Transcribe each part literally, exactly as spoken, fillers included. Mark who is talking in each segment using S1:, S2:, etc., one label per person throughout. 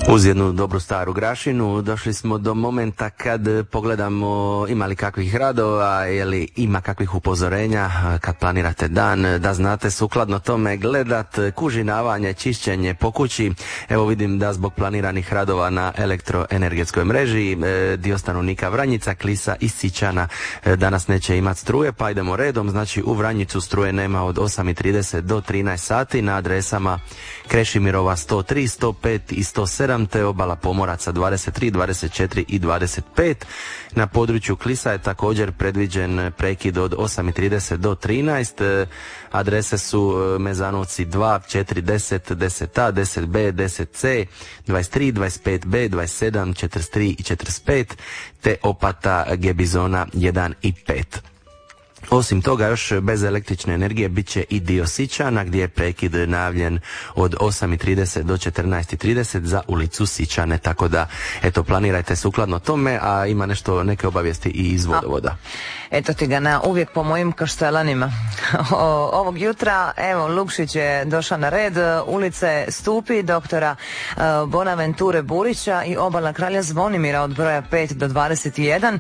S1: Uz jednu dobru staru Grašinu došli smo do momenta kad pogledamo ima li kakvih radova, je li ima kakvih upozorenja kad planirate dan, da znate sukladno tome gledat kužinavanje, čišćenje po kući. Evo vidim da zbog planiranih radova na elektroenergetskoj mreži dio stanovnika Vranjica, Klisa i Sičana danas neće imati struje, pa idemo redom. Znači u Vranjicu struje nema od osam i trideset do trinaest sati na adresama Krešimirova sto tri, sto pet i sto sedam te Obala Pomoraca dvadeset tri, dvadeset četiri i dvadeset pet. Na području Klisa je također predviđen prekid od osam i trideset do trinaest. Adrese su Mezanovci dva, četiri, deset, deset a, deset b, deset c, dvadeset tri, dvadeset pet b, dvadeset sedam, četrdeset tri i četrdeset pet te Opata, Gebizona jedan i pet. Osim toga još bez električne energije bit će i dio Sičana gdje je prekid najavljen od osam i trideset do četrnaest i trideset za ulicu Sičane, tako da eto planirajte sukladno tome, a ima nešto, neke obavijesti i iz vodovoda.
S2: Eto ti ga na uvijek po mojim kaštelanima. O, ovog jutra, evo, Lukšić je došao na red, ulice Stupi, doktora uh, Bonaventure Burića i Obala kralja Zvonimira od broja pet do dvadeset jedan.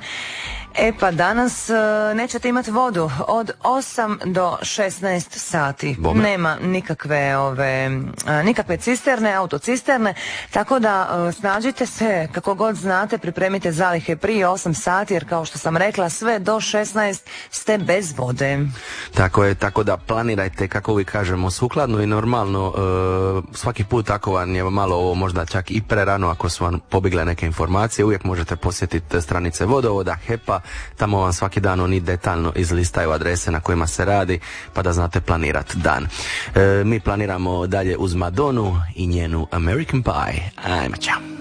S2: E pa danas uh, nećete imati vodu od osam do šesnaest sati. Bome. Nema nikakve ove uh, nikakve cisterne, autocisterne, tako da uh, snađite se kako god znate, pripremite zalihe prije osam sati, jer kao što sam rekla sve do šesnaest ste bez vode.
S1: Tako je, tako da planirajte kako uvijek kažemo sukladno i normalno. Uh, svaki put ako vam je malo ovo možda čak i prerano, ako su vam pobigle neke informacije, uvijek možete posjetiti stranice vodovoda, H E P a. Tamo vam svaki dan oni detaljno izlistaju adrese na kojima se radi, pa da znate planirati dan. E, mi planiramo dalje uz Madonu i njenu American Pie. Ajme, čao.